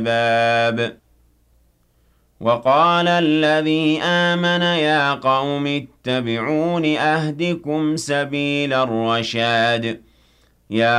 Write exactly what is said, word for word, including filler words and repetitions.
باب وقال الذي آمن يا قوم اتبعون أهدكم سبيل الرشاد يا